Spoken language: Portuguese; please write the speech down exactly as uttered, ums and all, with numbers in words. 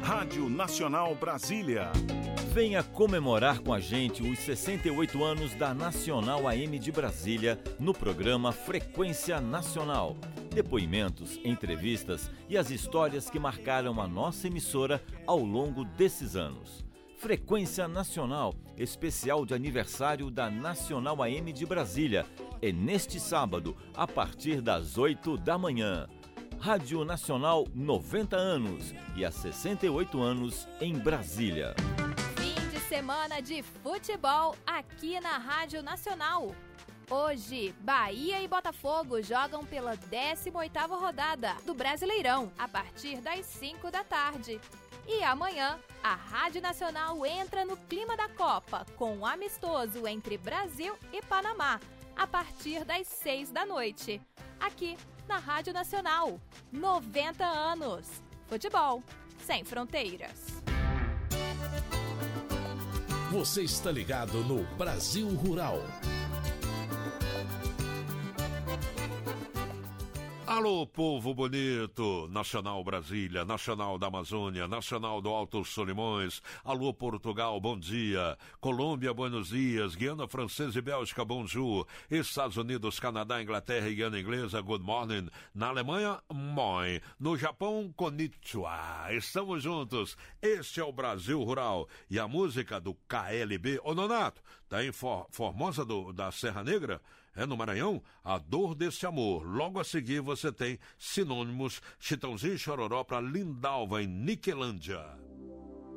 Rádio Nacional Brasília. Venha comemorar com a gente os sessenta e oito anos da Nacional A M de Brasília no programa Frequência Nacional. Depoimentos, entrevistas e as histórias que marcaram a nossa emissora ao longo desses anos. Frequência Nacional, especial de aniversário da Nacional A M de Brasília, é neste sábado, a partir das oito da manhã. Rádio Nacional, noventa anos e há sessenta e oito anos em Brasília. Fim de semana de futebol aqui na Rádio Nacional. Hoje, Bahia e Botafogo jogam pela décima oitava rodada do Brasileirão, a partir das cinco da tarde. E amanhã, a Rádio Nacional entra no clima da Copa, com um amistoso entre Brasil e Panamá, a partir das seis da noite. Aqui, na Rádio Nacional, noventa anos. Futebol sem fronteiras. Você está ligado no Brasil Rural. Alô, povo bonito, Nacional Brasília, Nacional da Amazônia, Nacional do Alto Solimões, alô Portugal, bom dia, Colômbia, buenos dias, Guiana Francesa e Bélgica, bonjour, Estados Unidos, Canadá, Inglaterra e Guiana Inglesa, good morning, na Alemanha, moi, no Japão, konnichiwa, estamos juntos, este é o Brasil Rural, e a música do K L B, ô Nonato, tá em For- Formosa do, da Serra Negra? É no Maranhão? A Dor Desse Amor. Logo a seguir você tem Sinônimos, Chitãozinho e Chororó para Lindalva em Niquelândia.